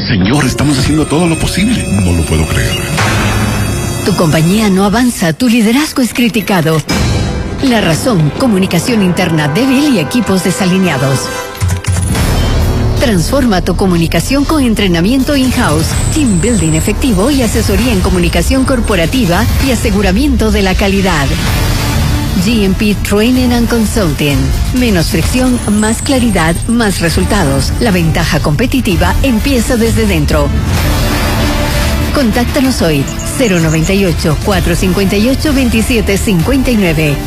Señor, estamos haciendo todo lo posible. No lo puedo creer. Tu compañía no avanza, tu liderazgo es criticado. La razón, comunicación interna débil y equipos desalineados. Transforma tu comunicación con entrenamiento in-house, team building efectivo y asesoría en comunicación corporativa y aseguramiento de la calidad. GMP Training and Consulting. Menos fricción, más claridad, más resultados. La ventaja competitiva empieza desde dentro. Contáctanos hoy. 098-458-2759.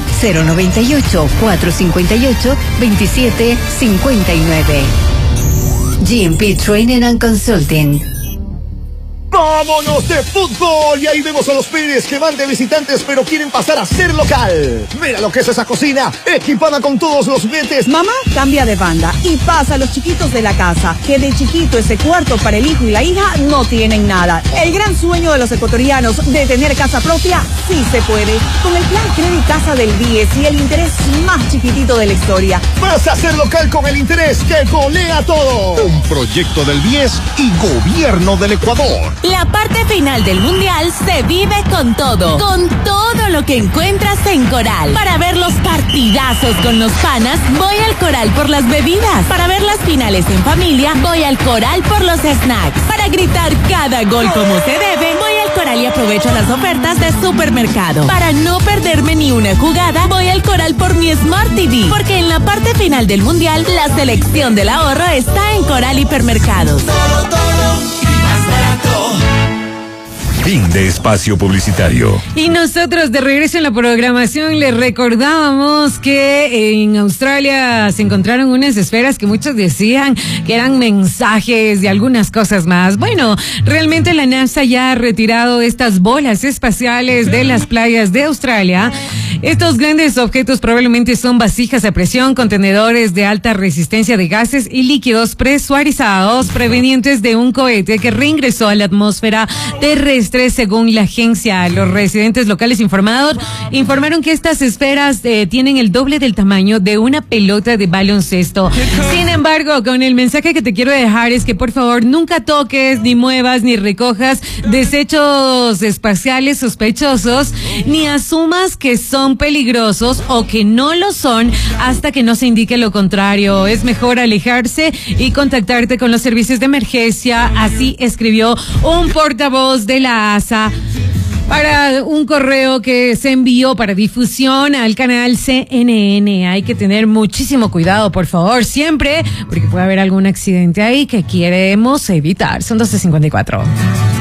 098-458-2759. GMP Training and Consulting. ¡Vámonos de fútbol! Y ahí vemos a los Pérez que van de visitantes pero quieren pasar a ser local. Mira lo que es esa cocina, equipada con todos los metes. Mamá cambia de banda y pasa a los chiquitos de la casa, que de chiquito ese cuarto para el hijo y la hija no tienen nada. El gran sueño de los ecuatorianos de tener casa propia sí se puede. Con el plan Credit Casa del 10 y el interés más chiquitito de la historia. Vas a ser local con el interés que golea todo. Un proyecto del 10 y Gobierno del Ecuador. La parte final del Mundial se vive con todo lo que encuentras en Coral. Para ver los partidazos con los panas, voy al Coral por las bebidas. Para ver las finales en familia, voy al Coral por los snacks. Para gritar cada gol como se debe, voy al Coral y aprovecho las ofertas de supermercado. Para no perderme ni una jugada, voy al Coral por mi Smart TV. Porque en la parte final del Mundial, la selección del ahorro está en Coral Hipermercados. Fin de espacio publicitario. Y nosotros de regreso en la programación les recordábamos que en Australia se encontraron unas esferas que muchos decían que eran mensajes y algunas cosas más. Bueno, realmente la NASA ya ha retirado estas bolas espaciales de las playas de Australia. Estos grandes objetos probablemente son vasijas a presión, contenedores de alta resistencia de gases y líquidos presurizados provenientes de un cohete que reingresó a la atmósfera terrestre, según la agencia. Los residentes locales informaron que estas esferas tienen el doble del tamaño de una pelota de baloncesto. Sin embargo, con el mensaje que te quiero dejar es que por favor nunca toques, ni muevas, ni recojas desechos espaciales sospechosos, ni asumas que son peligrosos o que no lo son hasta que no se indique lo contrario. Es mejor alejarse y contactarte con los servicios de emergencia. Así escribió un portavoz de la ASA para un correo que se envió para difusión al canal CNN. Hay que tener muchísimo cuidado, por favor, siempre, porque puede haber algún accidente ahí que queremos evitar. Son 12:54.